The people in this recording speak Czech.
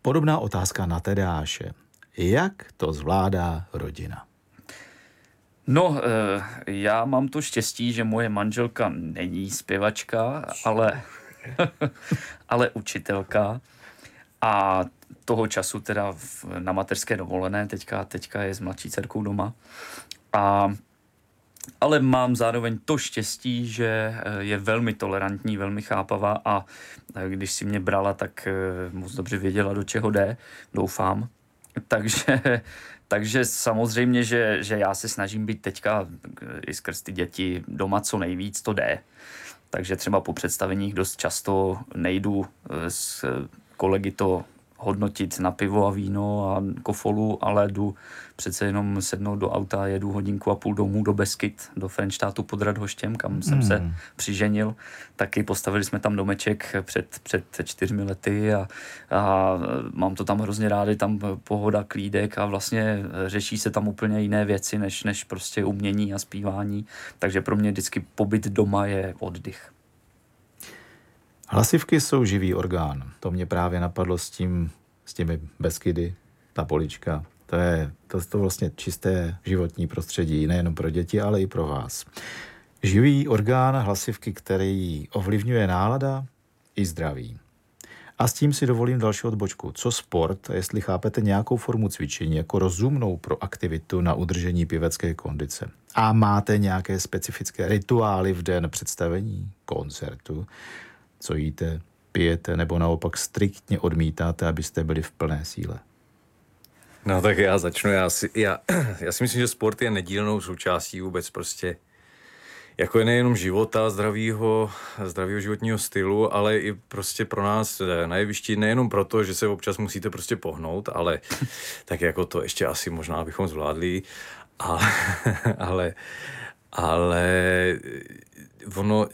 Podobná otázka na Tadeáše. Jak to zvládá rodina? No, já mám to štěstí, že moje manželka není zpěvačka, ale učitelka. A toho času teda na mateřské dovolené, teďka je s mladší dcerkou doma. Ale mám zároveň to štěstí, že je velmi tolerantní, velmi chápavá a když si mě brala, tak moc dobře věděla, do čeho jde, doufám. Takže samozřejmě, že já se snažím být teďka i skrz ty děti doma co nejvíc, to jde. Takže třeba po představeních dost často nejdu s kolegy to hodnotit na pivo a víno a kofolu, ale jdu přece jenom sednout do auta a jedu 1,5 hodiny domů do Beskyd, do Frenštátu pod Radhoštěm, kam jsem se přiženil. Taky postavili jsme tam domeček před 4 lety a mám to tam hrozně rád, je tam pohoda, klídek a vlastně řeší se tam úplně jiné věci, než prostě umění a zpívání. Takže pro mě vždycky pobyt doma je oddych. Hlasivky jsou živý orgán. To mě právě napadlo s těmi Beskydy, ta polička. To je vlastně čisté životní prostředí, nejenom pro děti, ale i pro vás. Živý orgán hlasivky, který ovlivňuje nálada i zdraví. A s tím si dovolím další odbočku. Co sport, a jestli chápete nějakou formu cvičení jako rozumnou pro aktivitu na udržení pěvecké kondice? A máte nějaké specifické rituály v den představení, koncertu? Co jíte, pijete nebo naopak striktně odmítáte, abyste byli v plné síle? No tak já začnu. Já si myslím, že sport je nedílnou součástí vůbec prostě jako je nejenom života, zdravýho životního stylu, ale i prostě pro nás na jevišti nejenom proto, že se občas musíte prostě pohnout, ale tak jako to ještě asi možná bychom zvládli, ale ono